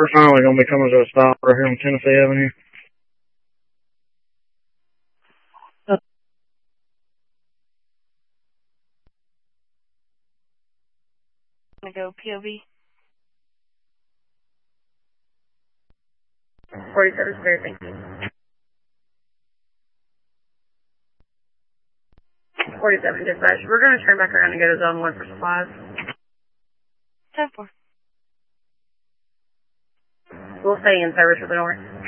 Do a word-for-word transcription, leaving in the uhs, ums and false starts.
we're finally going to be coming to a stop right here on Tennessee Avenue. I'm going to go P O V. forty-seven Spirit, thank you. forty-seven dispatch. We're going to turn back around and go to zone one for supplies. ten four. We'll stay in service for the north.